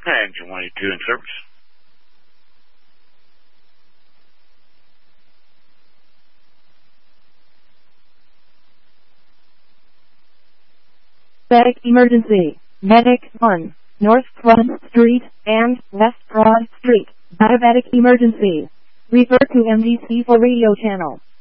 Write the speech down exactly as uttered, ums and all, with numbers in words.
Engine one eighty-two in service. Medic emergency. Medic one. North Front Street and West Broad Street. Diabetic emergency. Refer to M D C for radio channel.